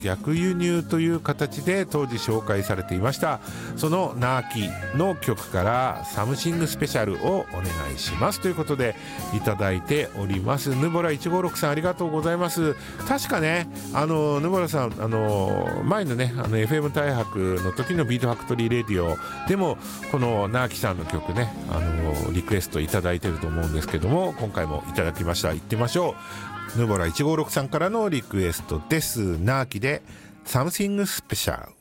逆輸入という形で当時紹介されていました。そのナーキの曲からサムシングスペシャルをお願いしますということでいただいております。ヌボラ156さん、ありがとうございます。確かね、ヌボラさん、前のねFM 大白の時のビートファクトリーレディオでもこのナーキさんの曲ねリクエストいただいてると思うんですけども、今回もいただきました。行ってみましょう。ヌボラ156さんからのリクエストです。ナーキで Something Special。